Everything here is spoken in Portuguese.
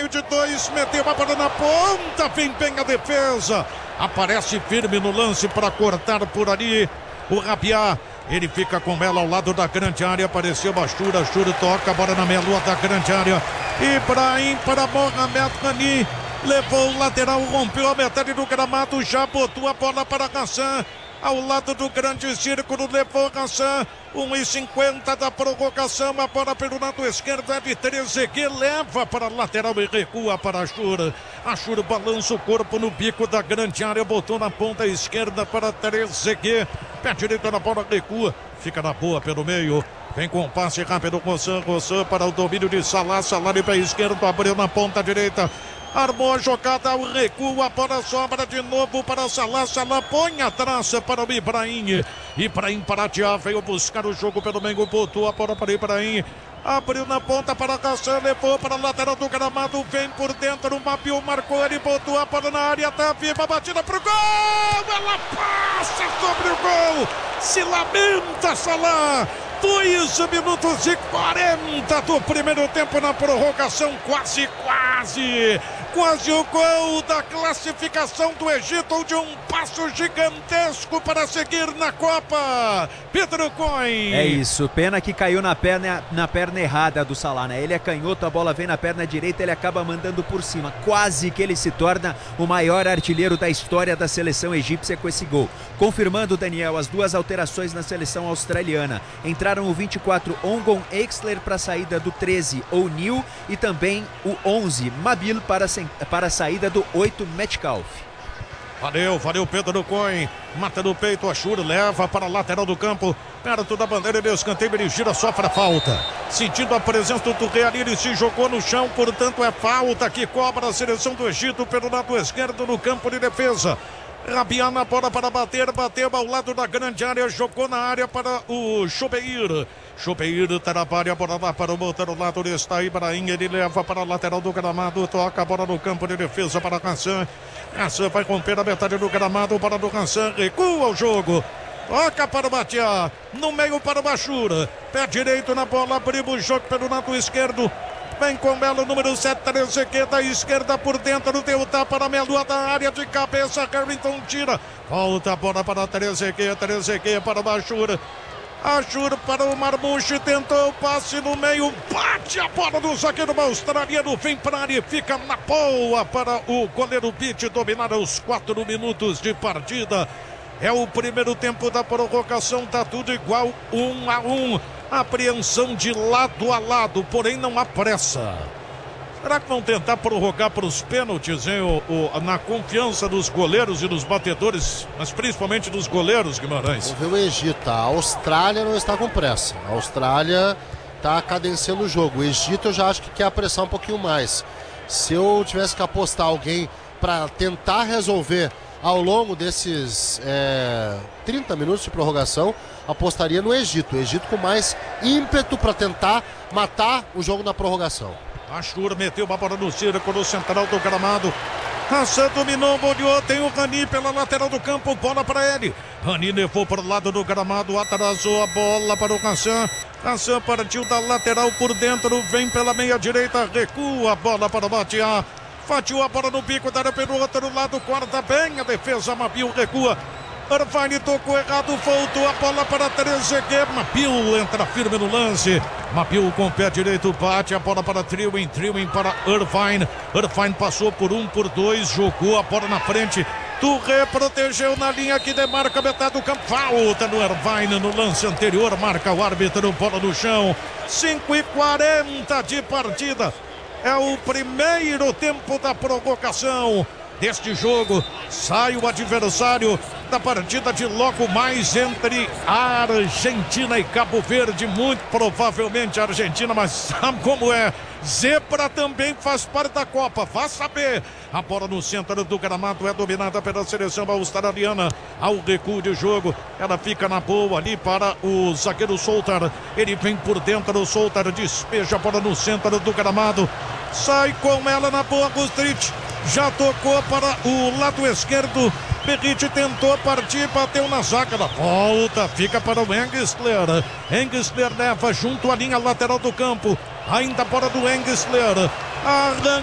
de 2, meteu a bola na ponta, vem bem a defesa. Aparece firme no lance para cortar por ali o Rabiá. Ele fica com ela ao lado da grande área. Apareceu Bachura, Chura toca a bola na meia lua da grande área. Ibrahim para Mohamed Rani. Levou o lateral, rompeu a metade do gramado. Já botou a bola para Hassan. Ao lado do grande círculo, levou Hassan. 1,50 da prorrogação. A bola pelo lado esquerdo é de Trezeguet. Leva para a lateral e recua para Ashur. Ashur balança o corpo no bico da grande área. Botou na ponta esquerda para Trezeguet. Pé direito na bola, recua. Fica na boa pelo meio. Vem com um passe rápido. Rossan para o domínio de Salah. Salah de pé esquerdo. Abriu na ponta direita. Armou a jogada, o recuo, a bola sobra de novo para Salah. Salah põe a traça para o Ibrahim. Ibrahim para Tiá, veio buscar o jogo pelo meio, botou a bola para Ibrahim. Abriu na ponta para Hassan, levou para a lateral do gramado, vem por dentro, o Mabiu marcou, ele botou a bola na área, tá viva, batida pro gol! Ela passa sobre o gol! Se lamenta Salah! 2 minutos e 40 do primeiro tempo na prorrogação, quase o gol da classificação do Egito, de um passo gigantesco para seguir na Copa. Pedro Coin. É isso, pena que caiu na perna errada do Salah, né? Ele é canhoto, a bola vem na perna direita, ele acaba mandando por cima. Quase que ele se torna o maior artilheiro da história da seleção egípcia com esse gol. Confirmando, Daniel, as 2 alterações na seleção australiana. Entraram o 24, Ongon Exler para a saída do 13, O'Neal, e também o 11, Mabil para a saída do 8, Metcalf. Valeu Pedro Coin. Mata no peito, Ashur leva para a lateral do campo, perto da bandeira de escanteio, ele gira, sofre a falta. Sentindo a presença do Touré ali, ele se jogou no chão, portanto é falta que cobra a seleção do Egito pelo lado esquerdo no campo de defesa. Rabiá na bola para bater, bateu ao lado da grande área, jogou na área para o Chobeir. Chobeir trabalha a bola lá para o outro lado, está Ibrahim, ele leva para a lateral do gramado, toca a bola no campo de defesa para Hassan. Hassan vai romper a metade do gramado, bola do Hassan, recua o jogo. Toca para o Batiá, no meio para o Bachura, pé direito na bola, abriu o jogo pelo lado esquerdo. Vem com ela o número 7, Trezeguet da esquerda por dentro, deu tapa na meia lua da área de cabeça, Harrington tira, volta a bola para Trezeguet para o Bachura. Ashur para o Marmouche, tentou o passe no meio, bate a bola do zagueiro australiano, vem para a área, fica na boa para o goleiro Pitt dominar os 4 minutos de partida. É o primeiro tempo da prorrogação, tá tudo igual, 1-1. Apreensão de lado a lado, porém não há pressa. Será que vão tentar prorrogar para os pênaltis, hein? Na confiança dos goleiros e dos batedores, mas principalmente dos goleiros, Guimarães? Vamos ver o Egito. A Austrália não está com pressa. A Austrália está cadenciando o jogo. O Egito eu já acho que quer apressar um pouquinho mais. Se eu tivesse que apostar alguém para tentar resolver ao longo desses 30 minutos de prorrogação, apostaria no Egito. O Egito com mais ímpeto para tentar matar o jogo na prorrogação. Ashur meteu uma bola no círculo central do gramado. Hassan dominou, boleou, tem o Rani pela lateral do campo, bola para ele. Rani levou para o lado do gramado, atrasou a bola para o Hassan. Hassan partiu da lateral por dentro, vem pela meia direita, recua a bola para o Batiá. Fatiou a bola no bico, dá pelo outro lado, corta bem a defesa, Mabiu recua. Irvine tocou errado, voltou a bola para Trezeguet. Mabiu entra firme no lance. Mabiu com o pé direito, bate a bola para Triwin para Irvine. Irvine passou por 1, por 2, jogou a bola na frente. Touré protegeu na linha que demarca metade do campo. Falta no Irvine no lance anterior, marca o árbitro, bola no chão. 5:40 de partida. É o primeiro tempo da prorrogação deste jogo. Sai o adversário da partida de logo mais entre a Argentina e Cabo Verde. Muito provavelmente a Argentina, mas sabe como é? Zebra também faz parte da Copa, vá saber. A bola no centro do gramado é dominada pela seleção australiana. Ao recuo de jogo, ela fica na boa ali para o zagueiro Soltar. Ele vem por dentro, o Soltar despeja a bola no centro do gramado. Sai com ela na boa, Gustrit. Já tocou para o lado esquerdo. Perrite tentou partir, bateu na zaga da volta, fica para o Engstler. Engstler leva junto à linha lateral do campo. Ainda bola do Engstler.